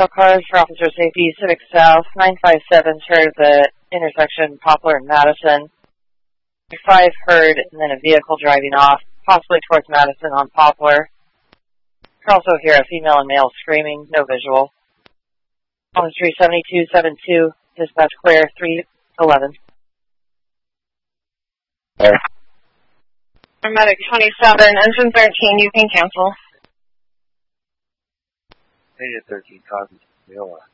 Cars for Officer Safety, Civic South, 957 heard the intersection Poplar and Madison. 5 heard, and then a vehicle driving off, possibly towards Madison on Poplar. You can also hear a female and male screaming, no visual. On Street 7272, dispatch clear, 311. Paramedic 27, engine 13, you can cancel. Negative 13, causes Viola.